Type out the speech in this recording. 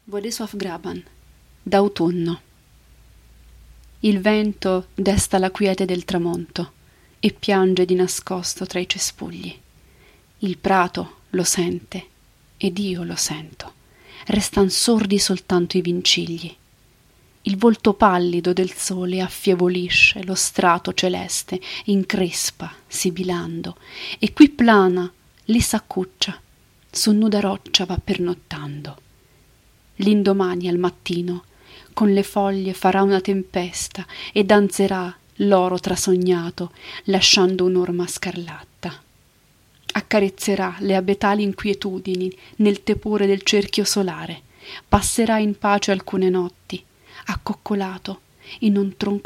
Władysław Graban, d'autunno. Il vento desta la quiete del tramonto e piange di nascosto tra i cespugli. Il prato lo sente ed io lo sento. Restan sordi soltanto i vincigli. Il volto pallido del sole affievolisce lo strato celeste, increspa, sibilando, e qui plana, lì s'accuccia, su nuda roccia va pernottando. L'indomani al mattino con le foglie farà una tempesta e danzerà l'oro trasognato, lasciando un'orma scarlatta. Accarezzerà le abetali inquietudini nel tepore del cerchio solare, passerà in pace alcune notti, accoccolato in un tronco